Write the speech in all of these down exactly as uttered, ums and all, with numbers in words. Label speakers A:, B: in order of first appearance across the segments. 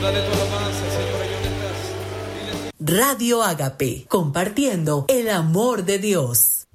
A: Dale tu alabanza, Señor, ahí donde estás.
B: Radio Ágape, compartiendo el amor de Dios.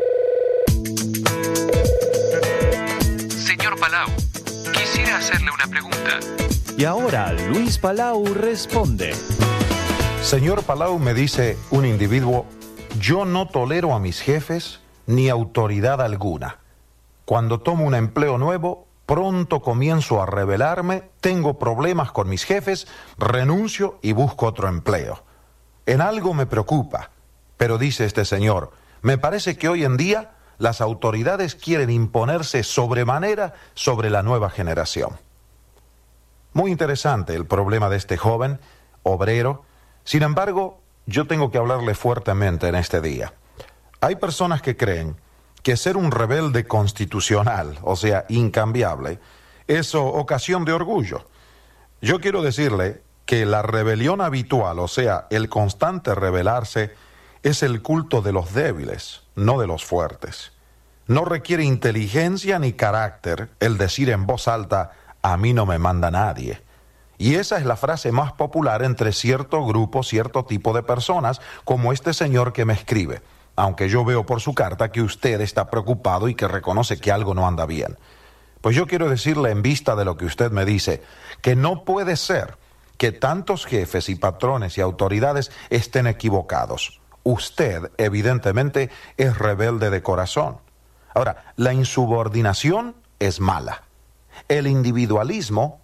C: Señor Palau, quisiera hacerle una pregunta.
D: Y ahora Luis Palau responde.
E: Señor Palau, me dice un individuo, yo no tolero a mis jefes ni autoridad alguna. Cuando tomo un empleo nuevo, pronto comienzo a rebelarme, tengo problemas con mis jefes, renuncio y busco otro empleo. En algo me preocupa, pero dice este señor, me parece que hoy en día las autoridades quieren imponerse sobremanera sobre la nueva generación. Muy interesante el problema de este joven, obrero. Sin embargo, yo tengo que hablarle fuertemente en este día. Hay personas que creen que ser un rebelde constitucional, o sea, incambiable, es ocasión de orgullo. Yo quiero decirle que la rebelión habitual, o sea, el constante rebelarse, es el culto de los débiles, no de los fuertes. No requiere inteligencia ni carácter el decir en voz alta, a mí no me manda nadie. Y esa es la frase más popular entre cierto grupo, cierto tipo de personas, como este señor que me escribe, aunque yo veo por su carta que usted está preocupado y que reconoce que algo no anda bien. Pues yo quiero decirle en vista de lo que usted me dice, que no puede ser que tantos jefes y patrones y autoridades estén equivocados. Usted, evidentemente, es rebelde de corazón. Ahora, la insubordinación es mala. El individualismo